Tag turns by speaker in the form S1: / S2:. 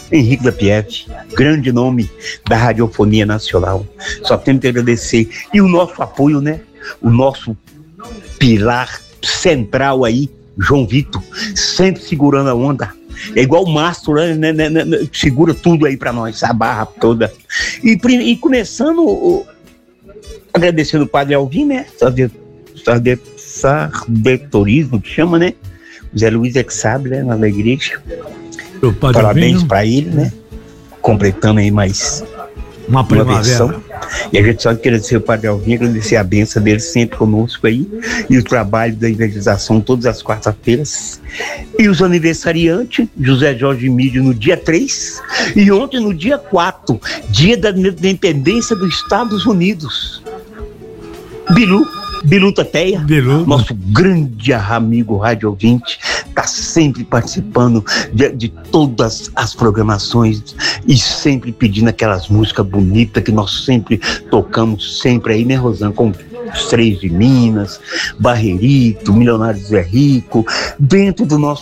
S1: Henrique Lapiev, grande nome da radiofonia nacional. Só temos que agradecer. E o nosso apoio, né? O nosso pilar central aí, João Vitor, sempre segurando a onda. É igual o mastro, né? Segura tudo aí pra nós, a barra toda. E começando, agradecendo o padre Alvim, né? Sardetorismo, que chama, né? O Zé Luiz é que sabe, né? Na igreja. Parabéns para ele, né? Completando aí mais
S2: uma versão.
S1: E a gente só quer agradecer o Padre Alvim, agradecer a bênção dele sempre conosco aí, e o trabalho da evangelização todas as quartas-feiras. E os aniversariantes, José Jorge Mídio no dia 3, e ontem no dia 4, dia da independência dos Estados Unidos. Bilu Tateia, nosso grande amigo rádio ouvinte, está sempre participando de todas as programações e sempre pedindo aquelas músicas bonitas que nós sempre tocamos, sempre aí, né, Rosana? Com Os Três de Minas, Barreirito, Milionário Zé Rico, dentro do nosso